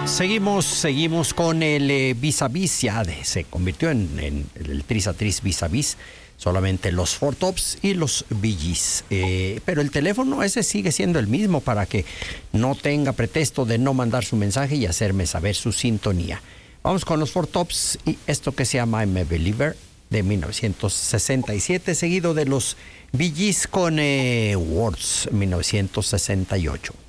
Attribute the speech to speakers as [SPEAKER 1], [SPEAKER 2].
[SPEAKER 1] Seguimos con el Vis a Vis. Ya se convirtió en el Tris a Tris Vis a Vis. Solamente los Four Tops y los Bee Gees. Pero el teléfono ese sigue siendo el mismo para que no tenga pretexto de no mandar su mensaje y hacerme saber su sintonía. Vamos con los Four Tops y esto que se llama I'm a Believer de 1967, seguido de los Bee Gees con Words 1968.